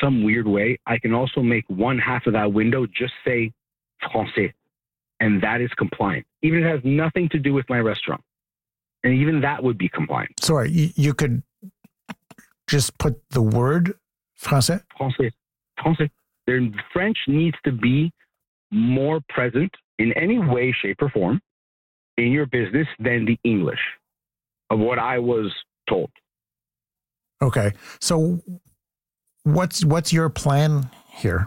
some weird way, I can also make one half of that window just say français, and that is compliant. Even if it has nothing to do with my restaurant. And even that would be compliant. Sorry, you could just put the word français? Français. French needs to be more present in any way, shape, or form in your business than the English, of what I was told. Okay. So what's your plan here?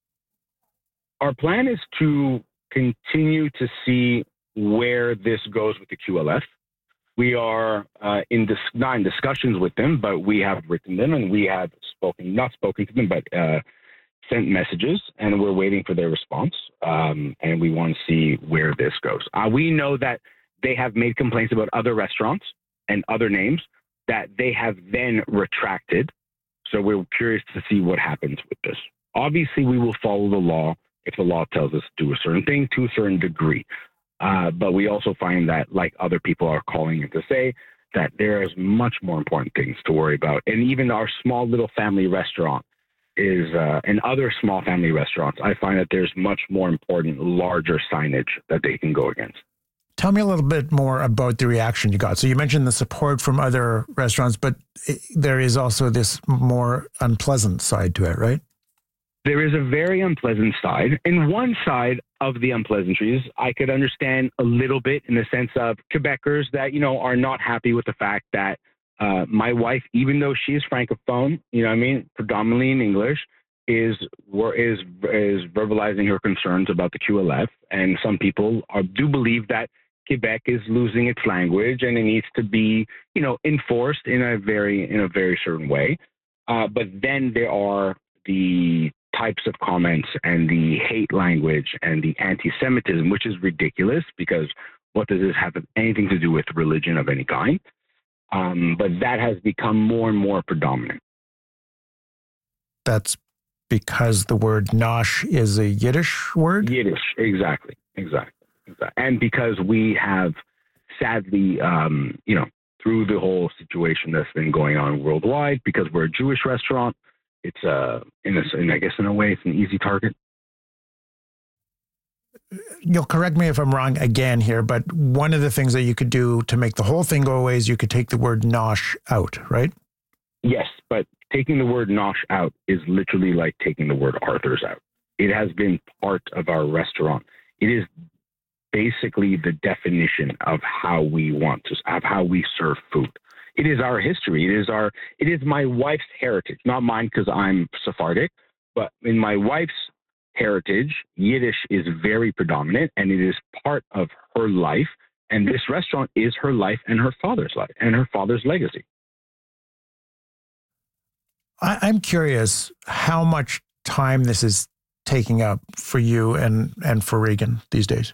Our plan is to continue to see where this goes with the QLF. We are not in discussions with them, but we have written them and we have not spoken to them, but sent messages, and we're waiting for their response. And we want to see where this goes. We know that they have made complaints about other restaurants and other names that they have then retracted. So we're curious to see what happens with this. Obviously, we will follow the law if the law tells us to do a certain thing to a certain degree. But we also find that, like other people are calling it to say, that there is much more important things to worry about. And even our small little family restaurant and other small family restaurants, I find that there's much more important, larger signage that they can go against. Tell me a little bit more about the reaction you got. So you mentioned the support from other restaurants, but there is also this more unpleasant side to it, right? There is a very unpleasant side. And one side of the unpleasantries, I could understand a little bit in the sense of Quebecers that, are not happy with the fact that my wife, even though she is Francophone, predominantly in English, is verbalizing her concerns about the QLF. And some people do believe that Quebec is losing its language and it needs to be, enforced in a very certain way. But then there are the types of comments and the hate language and the anti-Semitism, which is ridiculous because what does this have anything to do with religion of any kind? But that has become more and more predominant. That's because the word nosh is a Yiddish word? Yiddish, exactly. And because we have sadly, through the whole situation that's been going on worldwide, because we're a Jewish restaurant, it's in a way, it's an easy target. You'll correct me if I'm wrong again here, but one of the things that you could do to make the whole thing go away is you could take the word nosh out, right? Yes, but taking the word nosh out is literally like taking the word Arthur's out. It has been part of our restaurant. It is basically the definition of how we serve food. It is our history. It is my wife's heritage, not mine because I'm Sephardic, but in my wife's heritage, Yiddish is very predominant and it is part of her life. And this restaurant is her life and her father's life and her father's legacy. I'm curious how much time this is taking up for you and for Regan these days.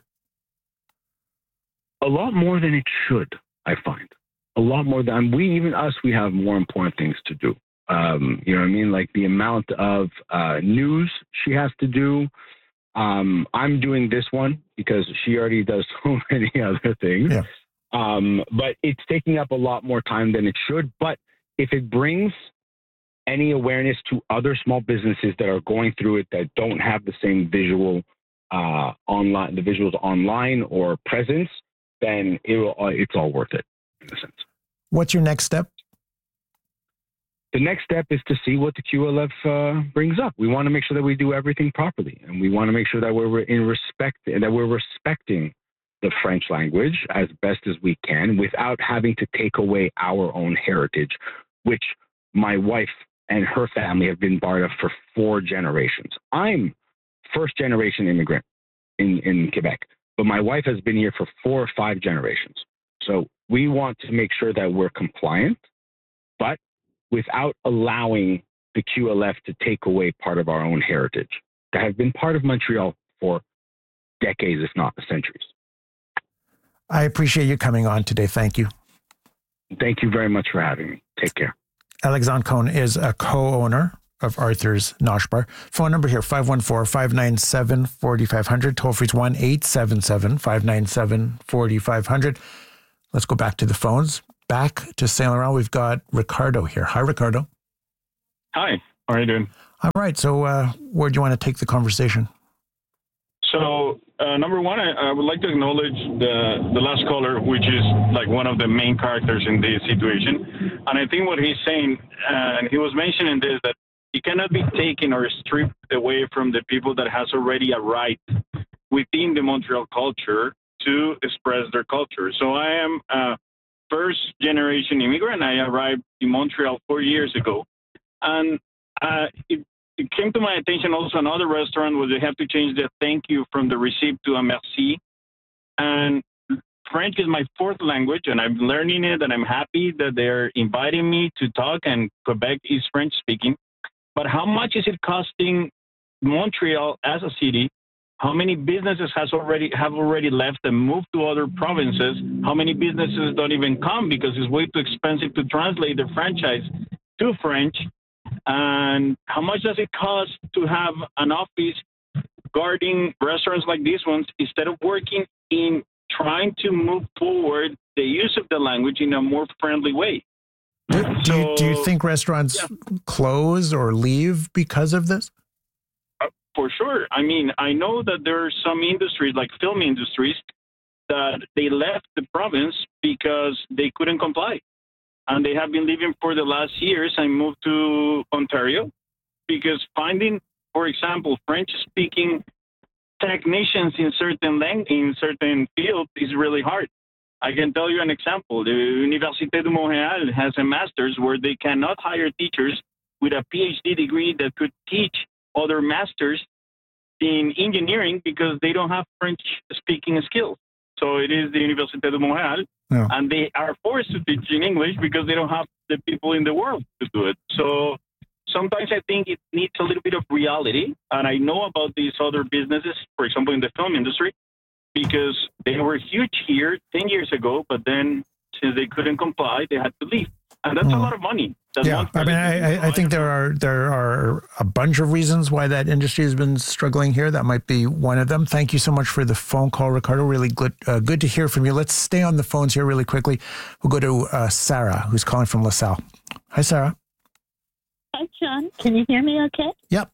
A lot more than it should, I find. A lot more than we have more important things to do. You know what I mean? Like the amount of news she has to do. I'm doing this one because she already does so many other things. Yeah. But it's taking up a lot more time than it should. But if it brings any awareness to other small businesses that are going through it that don't have the same visuals online or presence, then it's all worth it in a sense. What's your next step? The next step is to see what the QLF brings up. We want to make sure that we do everything properly, and we want to make sure that we're respecting the French language as best as we can without having to take away our own heritage, which my wife and her family have been part of for 4 generations. I'm first generation immigrant in Quebec, but my wife has been here for 4 or 5 generations. So we want to make sure that we're compliant, but without allowing the QLF to take away part of our own heritage that have been part of Montreal for decades, if not centuries. I appreciate you coming on today. Thank you. Thank you very much for having me. Take care. Alexandre Cohn is a co-owner of Arthur's Nosh Bar. Phone number here, 514-597-4500. Toll free is 1-877-597-4500. Let's go back to the phones. Back to Saint Laurent, we've got Ricardo here. Hi, Ricardo. Hi. How are you doing? All right. So where do you want to take the conversation? So, number one, I would like to acknowledge the last caller, which is like one of the main characters in this situation. And I think what he's saying, and he was mentioning this, that it cannot be taken or stripped away from the people that has already arrived within the Montreal culture to express their culture. So I am a first-generation immigrant. I arrived in Montreal 4 years ago. And it came to my attention also another restaurant where they have to change the thank you from the receipt to a merci. And French is my fourth language, and I'm learning it, and I'm happy that they're inviting me to talk, and Quebec is French speaking. But how much is it costing Montreal as a city? How many businesses have already left and moved to other provinces? How many businesses don't even come because it's way too expensive to translate the franchise to French? And how much does it cost to have an office guarding restaurants like these ones instead of working in trying to move forward the use of the language in a more friendly way? Do you think restaurants close or leave because of this? For sure. I mean, I know that there are some industries like film industries that they left the province because they couldn't comply. And they have been living for the last years. I moved to Ontario because finding, for example, French-speaking technicians in certain fields is really hard. I can tell you an example. The Université de Montréal has a master's where they cannot hire teachers with a PhD degree that could teach other masters in engineering because they don't have French-speaking skills. So it is the Université de Montréal, and they are forced to teach in English because they don't have the people in the world to do it. So sometimes I think it needs a little bit of reality, and I know about these other businesses, for example, in the film industry, because they were huge here 10 years ago, but then since they couldn't comply, they had to leave. And that's a lot of money. Yeah, I mean, I think there are a bunch of reasons why that industry has been struggling here. That might be one of them. Thank you so much for the phone call, Ricardo. Really good to hear from you. Let's stay on the phones here really quickly. We'll go to Sarah, who's calling from LaSalle. Hi, Sarah. Hi, John. Can you hear me okay? Yep.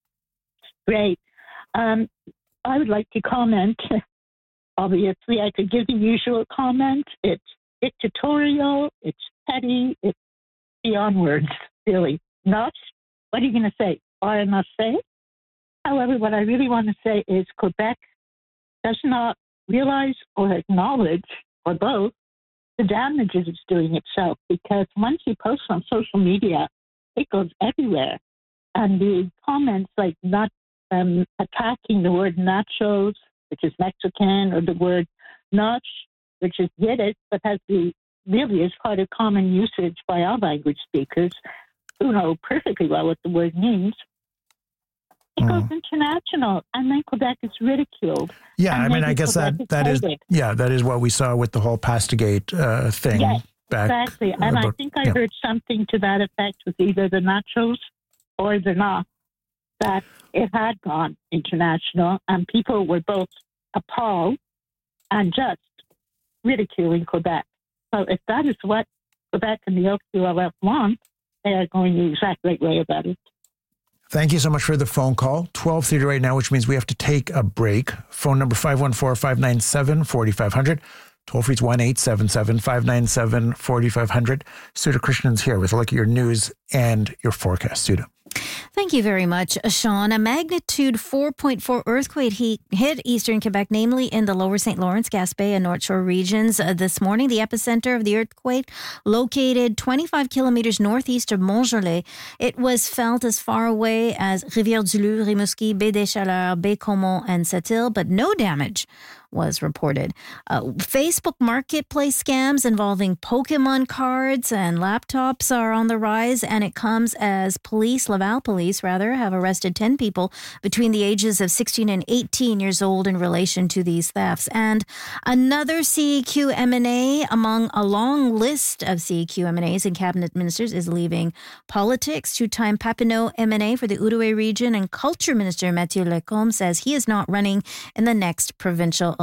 Great. I would like to comment. Obviously, I could give the usual comment. It's dictatorial, it's petty, it's beyond words, really. Not, what are you going to say? I must say. However, what I really want to say is Quebec does not realize or acknowledge, or both, the damages it's doing itself, because once you post on social media, it goes everywhere. And the comments like not attacking the word nachos, which is Mexican, or the word nach, which is Yiddish, but really is quite a common usage by our language speakers who know perfectly well what the word means. It goes international, and then Quebec is ridiculed. Yeah, I mean, I guess that is what we saw with the whole Pastigate thing. Yes, back. Exactly, and I think I heard something to that effect with either the nachos or the nach, that it had gone international, and people were both appalled and just ridiculing Quebec. So if that is what Quebec and the OQLF want, they are going the exact right way about it. Thank you so much for the phone call. 12:30 right now, which means we have to take a break. Phone number 514-597-4500. Toll free is 1-877-597-4500. Suda Krishna's here with a look at your news and your forecast. Suda. Thank you very much, Sean. A magnitude 4.4 earthquake hit eastern Quebec, namely in the lower St. Lawrence, Gaspé, and North Shore regions this morning. The epicenter of the earthquake located 25 kilometers northeast of Montjoly. It was felt as far away as Rivière-du-Loup, Rimouski, Baie-des-Chaleurs, Baie-Comeau, and Sept-Îles, but no damage was reported. Facebook marketplace scams involving Pokemon cards and laptops are on the rise, and it comes as Laval police have arrested 10 people between the ages of 16 and 18 years old in relation to these thefts. And another CEQ M&A among a long list of CEQ M&As and cabinet ministers is leaving politics. Two-time Papineau M&A for the Outaouais region and Culture Minister Mathieu Lecomte says he is not running in the next provincial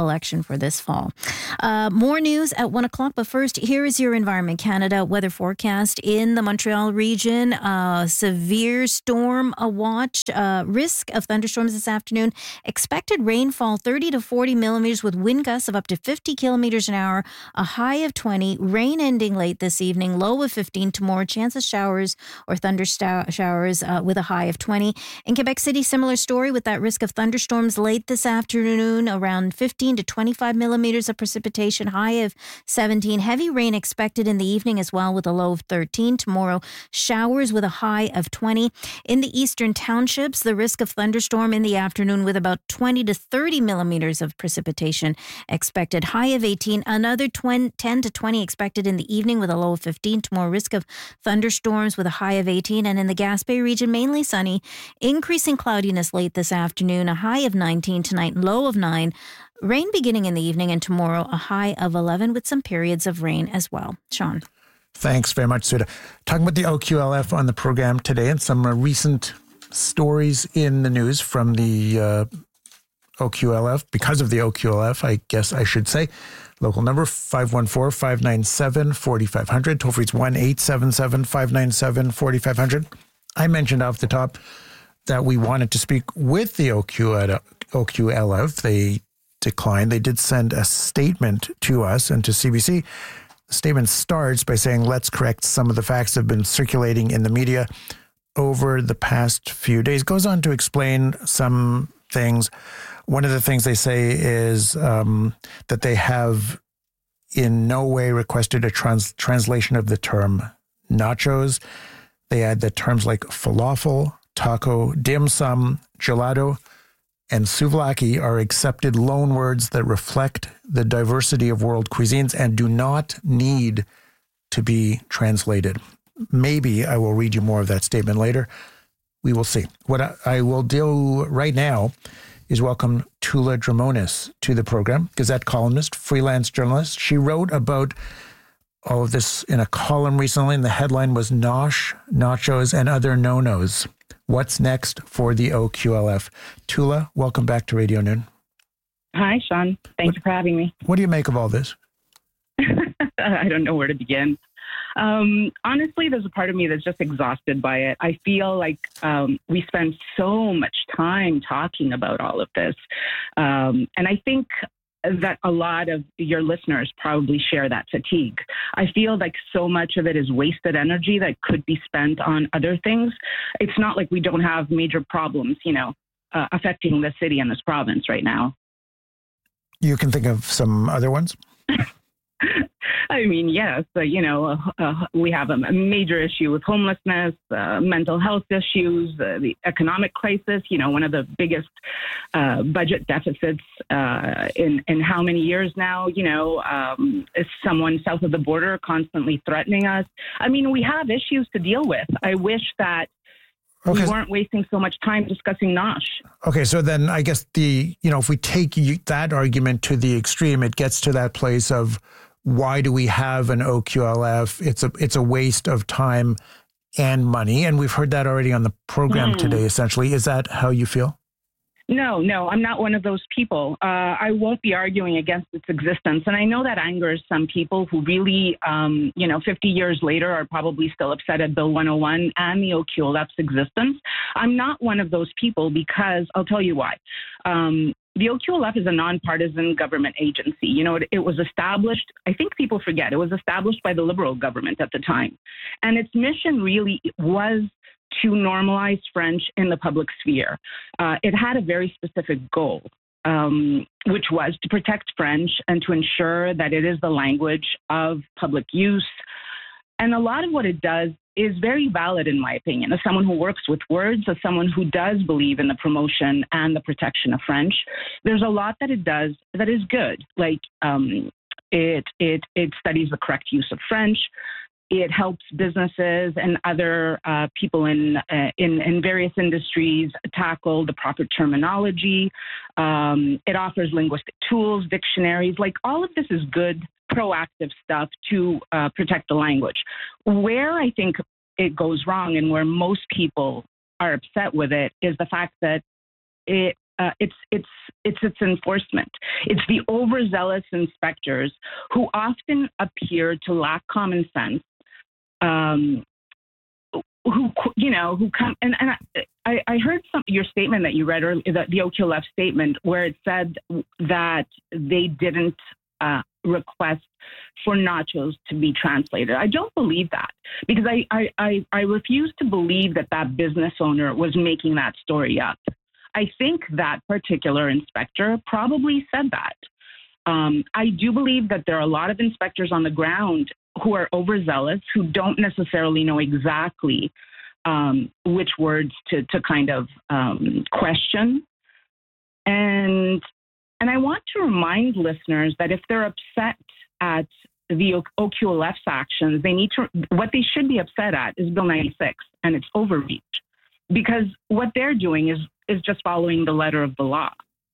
election for this fall. More news at 1 o'clock, but first, here is your Environment Canada weather forecast in the Montreal region. Severe storm watch, risk of thunderstorms this afternoon. Expected rainfall 30 to 40 millimeters with wind gusts of up to 50 kilometers an hour, a high of 20. Rain ending late this evening, low of 15. Tomorrow, chance of showers or thunder showers with a high of 20. In Quebec City, similar story with that risk of thunderstorms late this afternoon, around 15 to 25 millimeters of precipitation, high of 17. Heavy rain expected in the evening as well with a low of 13. Tomorrow, showers with a high of 20. In the eastern townships, the risk of thunderstorm in the afternoon with about 20 to 30 millimeters of precipitation expected, high of 18. Another 10 to 20 expected in the evening with a low of 15. Tomorrow, risk of thunderstorms with a high of 18. And in the Gaspé region, mainly sunny, increasing cloudiness late this afternoon, a high of 19 tonight, low of 9. Rain beginning in the evening, and tomorrow a high of 11 with some periods of rain as well. Sean. Thanks very much, Suda. Talking about the OQLF on the program today and some recent stories in the news from the OQLF, because of the OQLF, I guess I should say. Local number 514-597-4500. Toll free it's 1-877-597-4500. I mentioned off the top that we wanted to speak with the OQLF. They declined. They did send a statement to us and to CBC. The statement starts by saying, let's correct some of the facts that have been circulating in the media over the past few days. Goes on to explain some things. One of the things they say is that they have in no way requested a translation of the term nachos. They add that terms like falafel, taco, dim sum, gelato, and souvlaki are accepted loan words that reflect the diversity of world cuisines and do not need to be translated. Maybe I will read you more of that statement later. We will see. What I will do right now is welcome Tula Dramonis to the program, Gazette columnist, freelance journalist. She wrote about all of this in a column recently, and the headline was Nosh, Nachos, and Other No-Nos. What's next for the OQLF? Tula, welcome back to Radio Noon. Hi, Sean. Thank you for having me. What do you make of all this? I don't know where to begin. Honestly, there's a part of me that's just exhausted by it. I feel like we spend so much time talking about all of this. And I think that a lot of your listeners probably share that fatigue. I feel like so much of it is wasted energy that could be spent on other things. It's not like we don't have major problems, affecting the city and this province right now. You can think of some other ones? I mean, yes, we have a major issue with homelessness, mental health issues, the economic crisis, one of the biggest budget deficits in how many years now, is someone south of the border constantly threatening us. I mean, we have issues to deal with. I wish that we weren't wasting so much time discussing Nosh. Okay, so then I guess if we take that argument to the extreme, it gets to that place of, why do we have an OQLF? It's a waste of time and money. And we've heard that already on the program today, essentially. Is that how you feel? No, I'm not one of those people. I won't be arguing against its existence. And I know that angers some people who really, 50 years later are probably still upset at Bill 101 and the OQLF's existence. I'm not one of those people because I'll tell you why. The OQLF is a nonpartisan government agency. It was established, I think people forget, it was established by the Liberal government at the time. And its mission really was to normalize French in the public sphere. It had a very specific goal, which was to protect French and to ensure that it is the language of public use. And a lot of what it does is very valid, in my opinion, as someone who works with words, as someone who does believe in the promotion and the protection of French. There's a lot that it does that is good, like it studies the correct use of French. It helps businesses and other people in various industries tackle the proper terminology. It offers linguistic tools, dictionaries. Like, all of this is good, proactive stuff to protect the language. Where I think it goes wrong and where most people are upset with it is the fact that it its enforcement. It's the overzealous inspectors who often appear to lack common sense, who come and I heard your statement that you read earlier, the OQLF statement, where it said that they didn't request for nachos to be translated. I don't believe that, because I refuse to believe that business owner was making that story up. I think that particular inspector probably said that. I do believe that there are a lot of inspectors on the ground who are overzealous, who don't necessarily know exactly which words to kind of question. And I want to remind listeners that if they're upset at the OQLF's actions, what they should be upset at is Bill 96 and its overreach, because what they're doing is just following the letter of the law.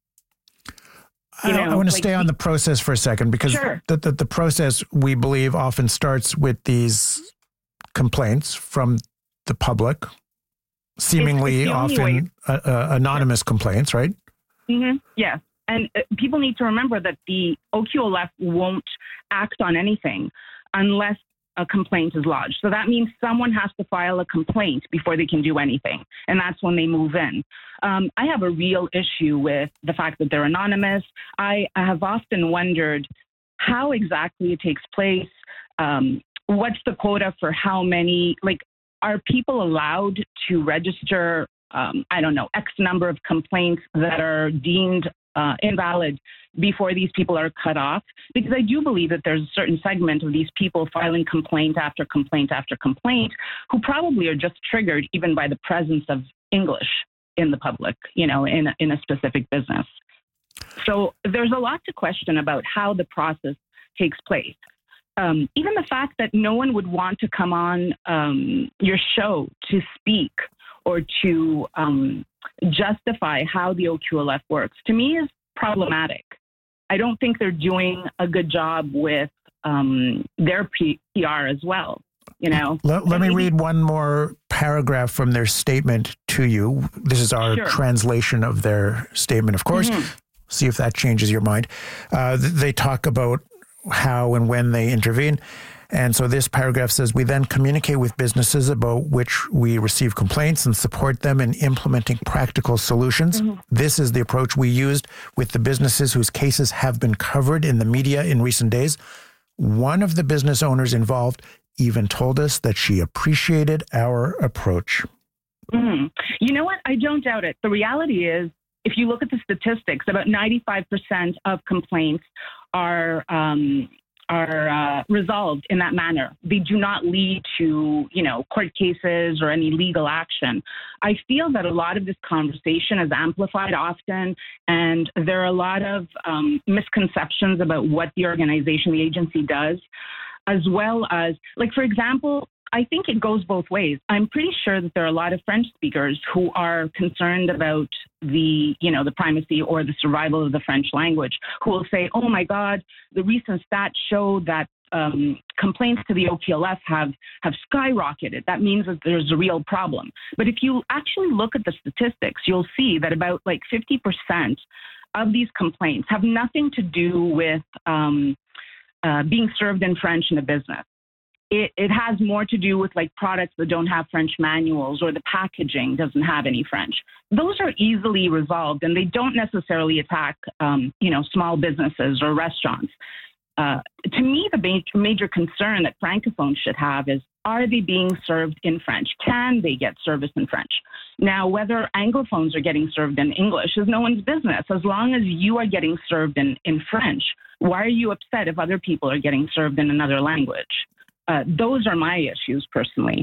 I want to stay on the process for a second, because sure. the process, we believe, often starts with these complaints from the public, seemingly it's often anonymous complaints, right? Mm-hmm. Yes. And people need to remember that the OQLF won't act on anything unless a complaint is lodged. So that means someone has to file a complaint before they can do anything. And that's when they move in. I have a real issue with the fact that they're anonymous. I have often wondered how exactly it takes place. What's the quota for how many, are people allowed to register, X number of complaints that are deemed invalid before these people are cut off? Because I do believe that there's a certain segment of these people filing complaint after complaint after complaint who probably are just triggered even by the presence of English in the public, in a specific business. So there's a lot to question about how the process takes place. Even the fact that no one would want to come on your show to speak or to justify how the OQLF works, to me, is problematic. I don't think they're doing a good job with their PR as well. Let me read one more paragraph from their statement to you. This is our translation of their statement, of course. Mm-hmm. See if that changes your mind. They talk about how and when they intervene. And so this paragraph says, we then communicate with businesses about which we receive complaints and support them in implementing practical solutions. Mm-hmm. This is the approach we used with the businesses whose cases have been covered in the media in recent days. One of the business owners involved even told us that she appreciated our approach. Mm-hmm. You know what? I don't doubt it. The reality is, if you look at the statistics, about 95% of complaints are resolved in that manner. They do not lead to, court cases or any legal action. I feel that a lot of this conversation is amplified often, and there are a lot of misconceptions about what the organization, the agency does, as well as, for example, I think it goes both ways. I'm pretty sure that there are a lot of French speakers who are concerned about the primacy or the survival of the French language, who will say, oh my God, the recent stats show that complaints to the OQLF have skyrocketed. That means that there's a real problem. But if you actually look at the statistics, you'll see that about 50% of these complaints have nothing to do with being served in French in a business. It has more to do with products that don't have French manuals, or the packaging doesn't have any French. Those are easily resolved, and they don't necessarily attack, small businesses or restaurants. To me, the major concern that Francophones should have is, are they being served in French? Can they get service in French? Now, whether Anglophones are getting served in English is no one's business. As long as you are getting served in French, why are you upset if other people are getting served in another language? Those are my issues personally.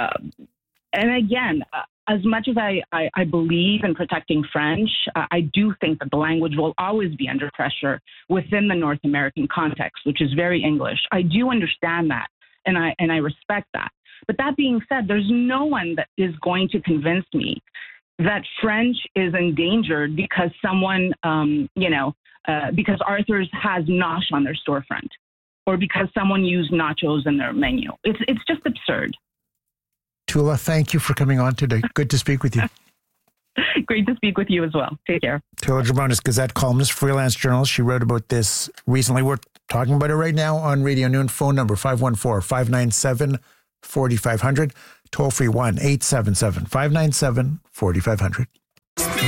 And again, as much as I believe in protecting French, I do think that the language will always be under pressure within the North American context, which is very English. I do understand that, and I respect that. But that being said, there's no one that is going to convince me that French is endangered because someone, because Arthur's has nosh on their storefront, or because someone used nachos in their menu. It's just absurd. Tula, thank you for coming on today. Good to speak with you. Great to speak with you as well. Take care. Taylor Drabonis, Gazette columnist, freelance journalist. She wrote about this recently. We're talking about it right now on Radio Noon. Phone number 514-597-4500. Toll free 1-877-597-4500.